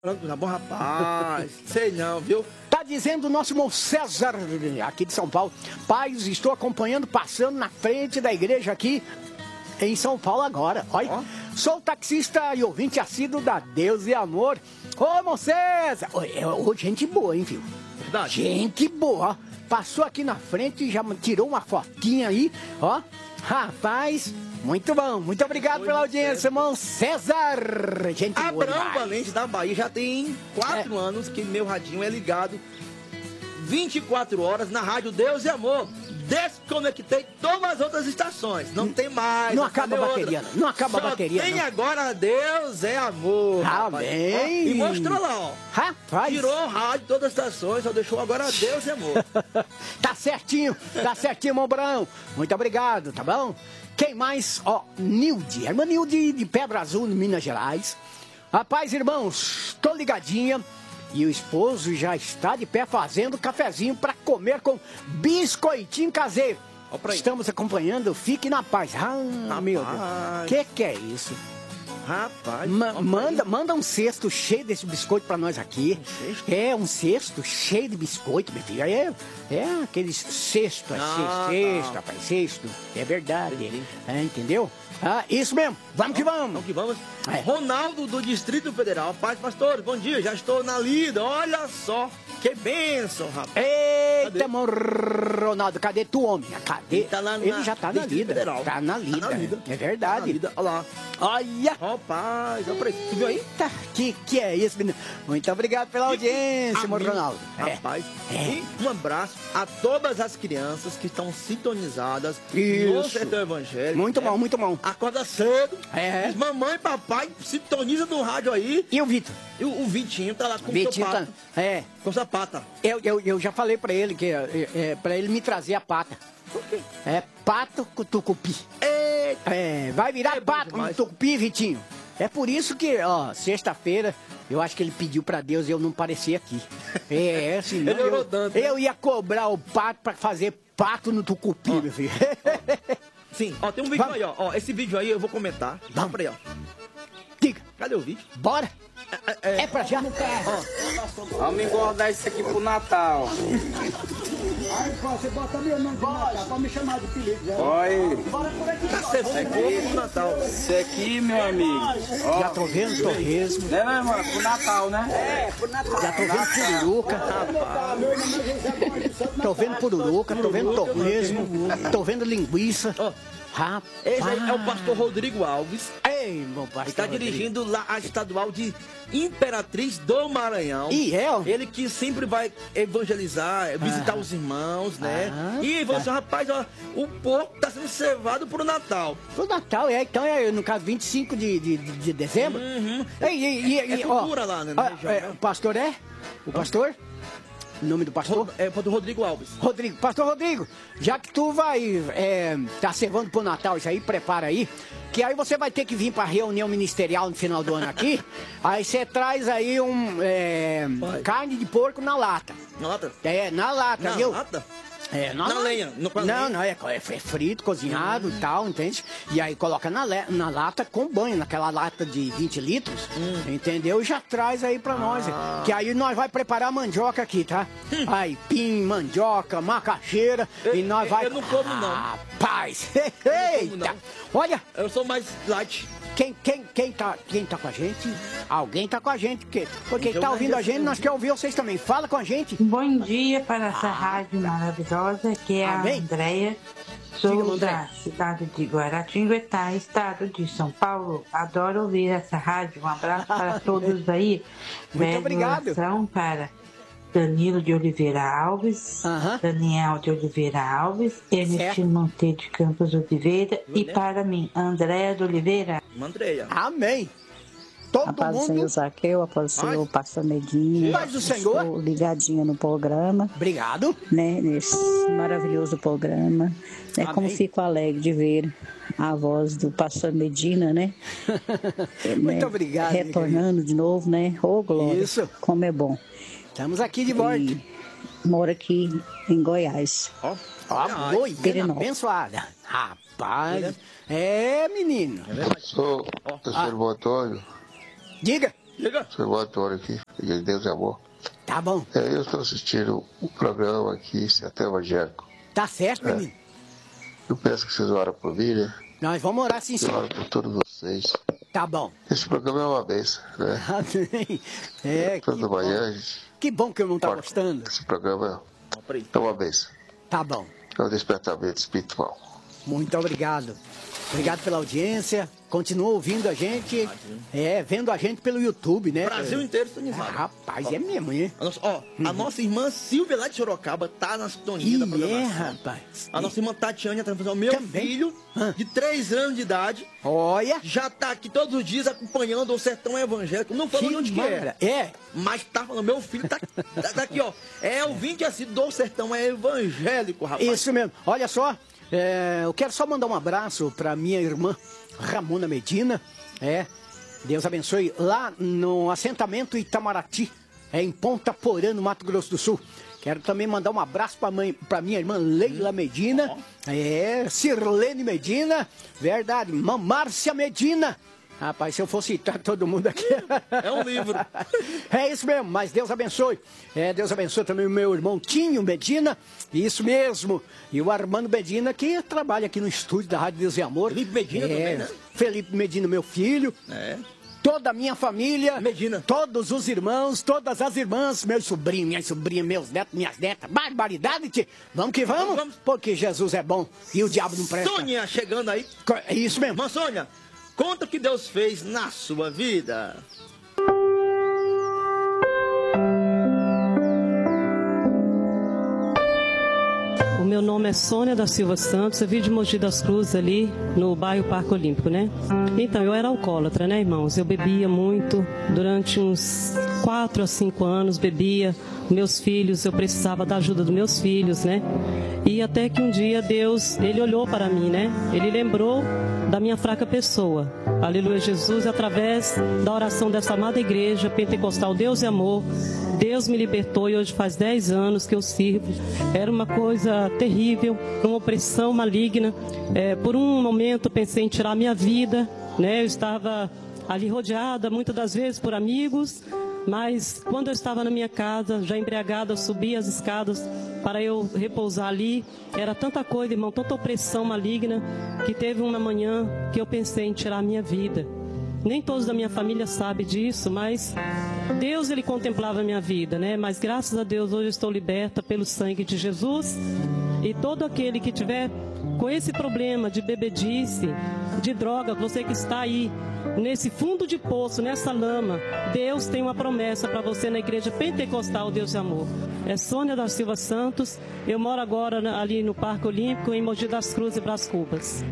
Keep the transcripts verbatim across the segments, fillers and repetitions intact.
Tá bom, rapaz. Sei não, viu? Tá dizendo o nosso irmão César, aqui de São Paulo. Pais, estou acompanhando, passando na frente da igreja aqui em São Paulo agora. Olha, oh. Sou taxista e ouvinte assíduo da Deus e Amor. Ô, irmão César. Ô, ô, gente boa, hein, viu? Verdade. Gente boa. Passou aqui na frente e já tirou uma fotinha aí, ó. Rapaz... Muito bom, muito obrigado Foi pela audiência, irmão César. Gente boa Abrão Valente da Bahia já tem quatro é. anos que meu radinho é ligado vinte e quatro horas na rádio Deus e Amor. Desconectei todas as outras estações. Não tem mais. Não acaba a bateria, outra. não. Não acaba Só a bateria. Tem não. agora Deus é Amor. Amém. E mostrou lá, ó. Rapaz. Tirou o rádio, todas as estações, só deixou agora Deus é Amor. Tá certinho, tá certinho, irmão Brão. Muito obrigado, tá bom? Quem mais? Ó, Nilde, irmã Nilde de Pedra Azul, Minas Gerais. Rapaz, irmãos, tô ligadinha. E o esposo já está de pé fazendo cafezinho para comer com biscoitinho caseiro. Estamos acompanhando, fique na paz. Ah, Rapaz. meu Deus. Que que é isso? Rapaz. Ma manda, manda um cesto cheio desse biscoito para nós aqui. Um é, um cesto cheio de biscoito, meu filho. É, é aqueles cesto, ah, cesto, rapaz, cesto. É verdade. É, entendeu? Ah, isso mesmo. Vamos que vamos. Vamos que vamos. É. Ronaldo do Distrito Federal. Paz, pastor, bom dia. Já estou na lida. Olha só. Que bênção, rapaz. Eita, cadê? Mano, Ronaldo, cadê tu, homem? Cadê? Ele, tá lá na Ele já tá na lida. Federal. Tá na lida. Tá na lida. É verdade. Tá na lida. Olha lá. Olha. Rapaz, olha pra aí. Tu viu aí? Eita, que que é isso, menino? Muito obrigado pela audiência, mano, Ronaldo. Rapaz. É. E um abraço a todas as crianças que estão sintonizadas isso. no setor evangélico. Muito é. bom, muito bom. Acorda cedo. É. Diz, mamãe e papai sintoniza no rádio aí. E o Vitor? E o, o Vitinho tá lá com o Vitinho sapato. Tá... É. Com sapata. Eu, eu, eu já falei pra ele que é, é pra ele me trazer a pata. Por quê? É pato com tucupi. Eita. É, vai virar é pato com tucupi, Vitinho. É por isso que, ó, sexta-feira, eu acho que ele pediu pra Deus eu não parecer aqui. É, assim, não, ele eu, dando, eu ia cobrar o pato pra fazer pato no tucupi, ó. Meu filho. Sim, ó, tem um vídeo Vamos. aí, ó. ó. Esse vídeo aí eu vou comentar. Vamos pra aí, ó. Diga. Cadê o vídeo? Bora. É, é, é pra já? Ó. Vamos engordar isso aqui pro Natal. Aí, você bota meu nome de Natal, pode me chamar de Felipe. Olha. Tá servindo pro Natal. Isso aqui, meu amigo. Ó. Já tô vendo torresmo. Né, meu irmão? Pro Natal, né? É, pro Natal. Já tô vendo pururuca. Tô vendo pururuca, tô vendo torresmo, tô vendo linguiça. Ó. Rapaz. Esse aí é o pastor Rodrigo Alves. Ei, meu pastor. Ele está dirigindo lá a estadual de Imperatriz do Maranhão. E é? Ele que sempre vai evangelizar, visitar ah. os irmãos, né? Ah, e você, tá. rapaz, ó, o porco está sendo cevado pro Natal. Pro Natal, é. Então é, no caso, vinte e cinco de, de, de dezembro. Uhum. E, e, e, é e, cultura ó, lá, né? Na ó, região, é, né? O pastor é? O pastor? O nome do pastor? É o pastor Rodrigo Alves. Rodrigo, pastor Rodrigo, já que tu vai é, tá servando pro Natal isso aí, prepara aí, que aí você vai ter que vir pra reunião ministerial no final do ano aqui, aí você traz aí um é, carne de porco na lata. Na lata? É, na lata, na viu? Na lata? É, na, na lenha. No, não, lenha. não, é, é frito, cozinhado e hum. tal, entende? E aí coloca na, na lata com banho, naquela lata de vinte litros, hum. entendeu? E já traz aí pra ah. nós, que aí nós vai preparar mandioca aqui, tá? Hum. Aipim, mandioca, macaxeira, eu, e nós eu, vai... Eu não como não. Rapaz, eita! Olha! Eu sou mais light. Quem, quem, quem, tá, quem tá com a gente? Alguém tá com a gente, porque, porque quem tá ouvindo a gente, nós queremos ouvir vocês também. Fala com a gente. Bom dia para essa ah. rádio maravilhosa, que é Amém. a Andréia. Sou da cidade de Guaratinguetá, estado de São Paulo. Adoro ouvir essa rádio. Um abraço para todos aí. Muito obrigado. Para Danilo de Oliveira Alves, uh-huh. Daniel de Oliveira Alves, Ernestino Monteiro de Campos Oliveira e para mim, Andréia de Oliveira. Andréia. Amém. Todo a paz mundo. do Senhor Zaqueu, a paz do Senhor Pastor Medinho. Paz do Senhor. Estou ligadinha no programa. Obrigado. Né, nesse maravilhoso programa. É como fico alegre de ver a voz do Pastor Medina, né? Muito né, obrigado. Retornando de novo, né? Ô, oh, glória. Isso. Como é bom. Estamos aqui de volta. E moro aqui em Goiás. Ó, oh, Goiânia abençoada. Rapaz. É, menino. Sou terceiro Botônio. Diga. Diga. Seu Antônio aqui, de Deus e Amor. Tá bom. É, eu estou assistindo o programa aqui, Sertão Evangélico. Tá certo, é. menino. Eu peço que vocês oram por mim, né? Nós vamos orar sim, senhor. Eu oro por todos vocês. Tá bom. Esse programa é uma bênção, né? é, Toda manhã, gente. Que bom que eu não tá gostando. Esse programa é uma bênção. Tá bom. É um despertamento espiritual. Muito obrigado. Obrigado pela audiência. Continua ouvindo a gente, é, vendo a gente pelo YouTube, né? Brasil inteiro sintonizado. Ah, rapaz, ó, é mesmo, hein? A nossa, ó, uhum. a nossa irmã Silvia lá de Sorocaba tá na sintonia e da programação. É, rapaz. A nossa irmã Tatiane, o meu Também? filho, ah. de três anos de idade, olha, já tá aqui todos os dias acompanhando o Sertão Evangélico. Não falando onde que é. É. Mas tá falando, meu filho tá, tá, tá aqui, ó. É o vinte assim do Sertão Evangélico, rapaz. Isso mesmo. Olha só, é, eu quero só mandar um abraço pra minha irmã Ramona Medina, é, Deus abençoe, lá no assentamento Itamaraty, é em Ponta Porã, no Mato Grosso do Sul. Quero também mandar um abraço para mãe, para minha irmã Leila Medina, é, Sirlene Medina, verdade, Márcia Medina. Rapaz, se eu fosse citar todo mundo aqui... É um livro. É isso mesmo, mas Deus abençoe. É, Deus abençoe também o meu irmão Tinho Medina, isso mesmo. E o Armando Medina, que trabalha aqui no estúdio da Rádio Deus e Amor. Felipe Medina é, também, né? Felipe Medina, meu filho. É. Toda a minha família, Medina. Todos os irmãos, todas as irmãs, meus sobrinhos, minhas sobrinhas, meus netos, minhas netas, barbaridade, tia. Vamos que vamos, vamos, porque Jesus é bom e o diabo não presta. Sônia chegando aí. É isso mesmo. Irmã Sônia, conta o que Deus fez na sua vida. O meu nome é Sônia da Silva Santos, eu vim de Mogi das Cruzes ali no bairro Parque Olímpico, né? Então, eu era alcoólatra, né, irmãos? Eu bebia muito, durante uns quatro a cinco anos bebia. Meus filhos, eu precisava da ajuda dos meus filhos, né? E até que um dia Deus, Ele olhou para mim, né? Ele lembrou da minha fraca pessoa. Aleluia, Jesus, através da oração dessa amada igreja pentecostal Deus e Amor, Deus me libertou e hoje faz dez anos que eu sirvo. Era uma coisa terrível, uma opressão maligna. É, por um momento eu pensei em tirar a minha vida, né? Eu estava ali rodeada muitas das vezes por amigos, mas quando eu estava na minha casa, já embriagada, eu subia as escadas para eu repousar ali. Era tanta coisa, irmão, tanta opressão maligna, que teve uma manhã que eu pensei em tirar a minha vida. Nem todos da minha família sabem disso, mas Deus, Ele contemplava a minha vida, né? Mas graças a Deus hoje eu estou liberta pelo sangue de Jesus. E todo aquele que tiver com esse problema de bebedice, de droga, você que está aí nesse fundo de poço, nessa lama, Deus tem uma promessa para você na igreja pentecostal Deus e Amor. É Sônia da Silva Santos, eu moro agora ali no Parque Olímpico, em Mogi das Cruzes e Brás Cubas.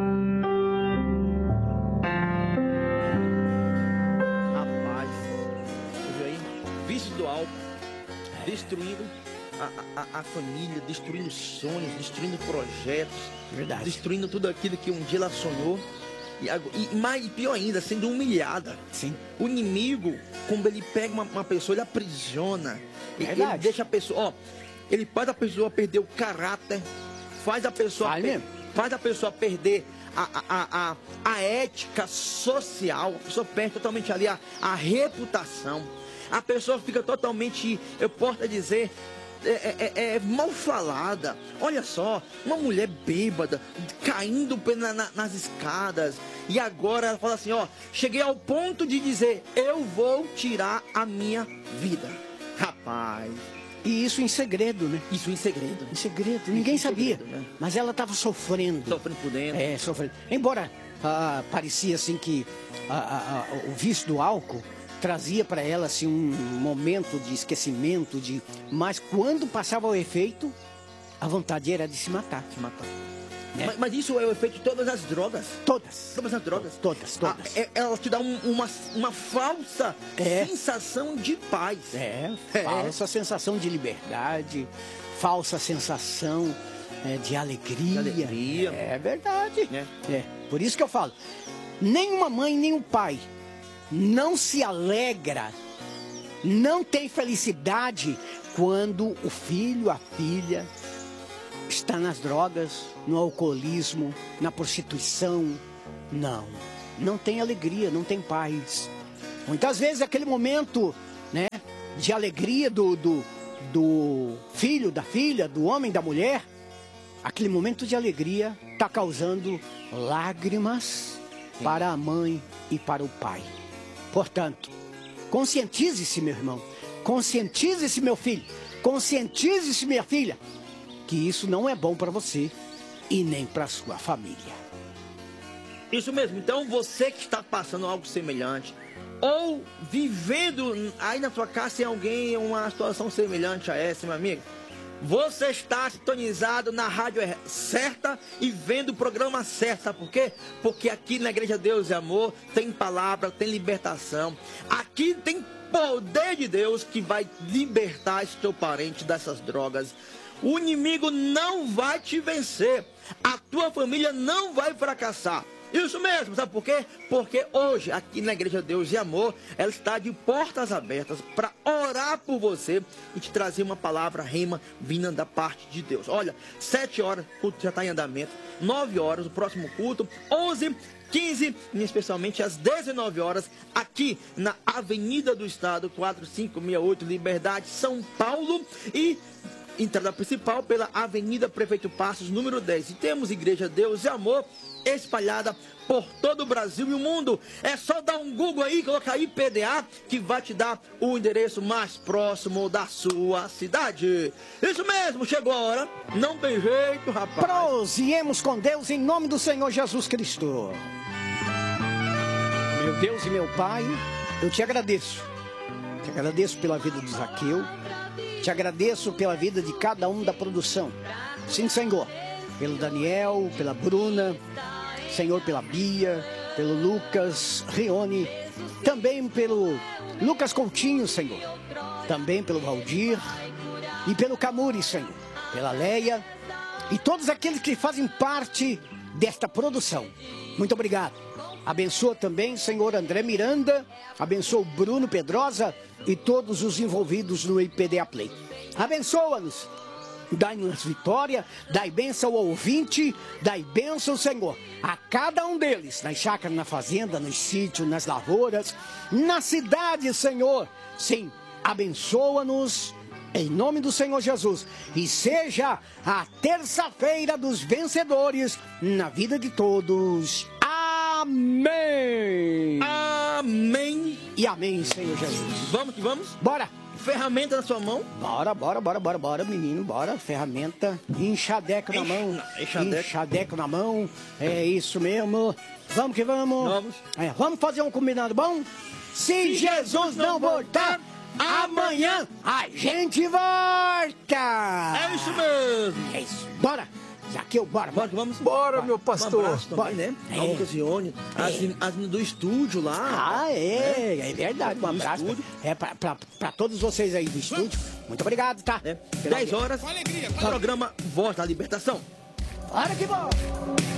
Rapaz, você viu aí? Vício do álcool, destruindo a, a, a família, destruindo sonhos, destruindo projetos, verdade, destruindo tudo aquilo que um dia ela sonhou. E, e mais pior ainda, sendo humilhada. Sim. O inimigo, quando ele pega uma, uma pessoa, ele aprisiona. Ele, ele deixa a pessoa, ó, ele faz a pessoa perder o caráter, faz a pessoa, per, faz a pessoa perder a, a, a, a ética social, a pessoa perde totalmente ali a, a reputação. A pessoa fica totalmente, eu posso dizer, É, é, é mal falada. Olha só, uma mulher bêbada caindo na, na, nas escadas, e agora ela fala assim, ó, cheguei ao ponto de dizer, eu vou tirar a minha vida. Rapaz. E isso em segredo, né? Isso em segredo. Em segredo, ninguém isso sabia. Segredo, né? Mas ela estava sofrendo. Sofrendo por dentro. É, sofrendo. Embora ah, parecia assim que ah, ah, o vício do álcool trazia para ela assim, um momento de esquecimento, de... mas quando passava o efeito, a vontade era de se matar. Se matar. É. Mas, mas isso é o efeito de todas as drogas. Todas. Todas as drogas. Todas, todas. Ah, é, ela te dá um, uma, uma falsa é. sensação de paz. É, é, falsa sensação de liberdade, falsa sensação é, de alegria. De alegria. É verdade. É. É. Por isso que eu falo, nenhuma mãe, nem um pai não se alegra, não tem felicidade quando o filho, a filha está nas drogas, no alcoolismo, na prostituição. Não, não tem alegria, não tem paz. Muitas vezes aquele momento, né, de alegria do, do, do filho, da filha, do homem, da mulher, aquele momento de alegria está causando lágrimas para a mãe e para o pai. Portanto, conscientize-se, meu irmão, conscientize-se, meu filho, conscientize-se, minha filha, que isso não é bom para você e nem para sua família. Isso mesmo. Então, você que está passando algo semelhante, ou vivendo aí na sua casa tem alguém em uma situação semelhante a essa, meu amigo, você está sintonizado na rádio certa e vendo o programa certo. Sabe por quê? Porque aqui na Igreja Deus e Amor tem palavra, tem libertação. Aqui tem poder de Deus que vai libertar esse teu parente dessas drogas. O inimigo não vai te vencer. A tua família não vai fracassar. Isso mesmo, sabe por quê? Porque hoje, aqui na Igreja Deus e Amor, ela está de portas abertas para orar por você e te trazer uma palavra rema vinda da parte de Deus. Olha, sete horas, o culto já está em andamento, nove horas, o próximo culto, onze, quinze e especialmente às dezenove horas, aqui na Avenida do Estado, quatro cinco seis oito, Liberdade, São Paulo, e entrada principal pela Avenida Prefeito Passos, número dez. E temos Igreja Deus e Amor espalhada por todo o Brasil e o mundo. É só dar um Google aí, colocar I P D A, que vai te dar o endereço mais próximo da sua cidade. Isso mesmo, chegou a hora. Não tem jeito, rapaz. Prosseguimos com Deus em nome do Senhor Jesus Cristo. Meu Deus e meu Pai, eu te agradeço. Te agradeço pela vida do Zaqueu. Te agradeço pela vida de cada um da produção. Sim, Senhor. Pelo Daniel, pela Bruna, Senhor, pela Bia, pelo Lucas Rione, também pelo Lucas Coutinho, Senhor. Também pelo Valdir e pelo Camuri, Senhor. Pela Leia e todos aqueles que fazem parte desta produção. Muito obrigado. Abençoa também, Senhor, André Miranda, abençoa o Bruno Pedrosa e todos os envolvidos no I P D A Play. Abençoa-nos, dai-nos vitória, dai bênção ao ouvinte, dai bênção, Senhor, a cada um deles, nas chácaras, na fazenda, nos sítios, nas lavouras, na cidade, Senhor. Sim, abençoa-nos em nome do Senhor Jesus, e seja a terça-feira dos vencedores na vida de todos. Amém! Amém! E amém, Senhor Jesus. Vamos que vamos? Bora! Ferramenta na sua mão? Bora, bora, bora, bora, bora, menino, bora. Ferramenta, enxadeco na mão. Enxadeco. Enxadeco na mão. É isso mesmo. Vamos que vamos. Vamos. É, vamos fazer um combinado bom? Se, Se Jesus não voltar, amanhã a gente volta! É isso mesmo! É isso. Bora! Zaqueu, bora, bora, vamos. Bora, bora. meu pastor. Um abraço também, né? É. A Lucas Rione, as, É. as do estúdio lá. Ah, é, né? é verdade. Um Do abraço estúdio. é pra, pra, pra todos vocês aí do estúdio. Muito obrigado, tá? É. Pela- dez horas, programa Voz da Libertação. Bora que bom!